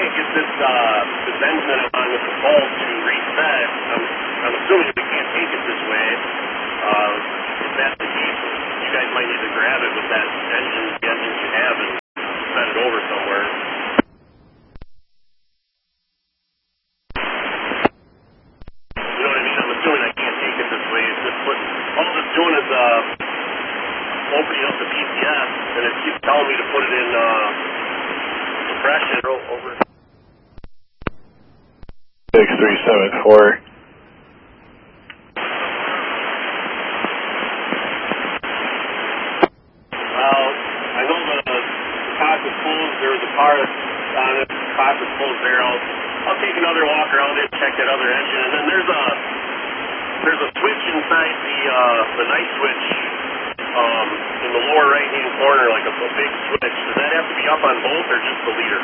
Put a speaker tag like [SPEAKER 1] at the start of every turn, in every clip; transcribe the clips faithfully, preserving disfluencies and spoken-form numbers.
[SPEAKER 1] can't get this uh, this engine on with the fault to reset, I'm, I'm assuming we can't take it this way. Uh, if that's the case, you guys might need to grab it with that engine, the engines you have, and set it over somewhere. You know what I mean? I'm assuming I can't take it this way. It's just put, all it's doing is uh, opening up the P C S, and it keeps telling me to put it in uh, compression over.
[SPEAKER 2] six three seven four.
[SPEAKER 1] Well, I know the, the cock was closed. There was a car on it. The cock was closed there. I'll, I'll take another walk around it, check that other engine, and then there's a there's a switch inside the uh, the night switch um, in the lower right hand corner, like a, a big switch. Does that have to be up on both or just the leader?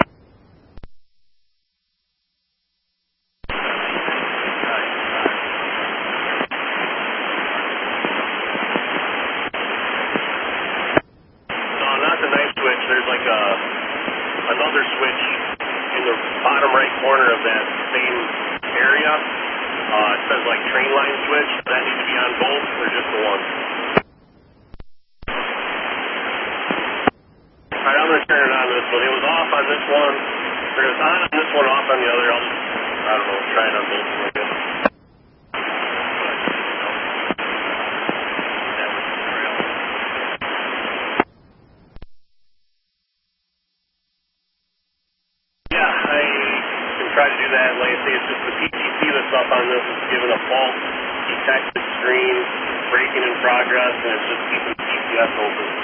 [SPEAKER 1] There's like a another switch in the bottom right corner of that same area. Uh, it says like train line switch. Does that need to be on both or just the one? Alright, I'm going to turn it on this one. It was off on this one. Or it was on on this one, off on the other. I'll just, I don't know, try it on both of them, I guess. Try to do that. Like I say, it's just the P T C that's up on this. It's giving a false detected screen, braking in progress, and it's just keeping the P C S open.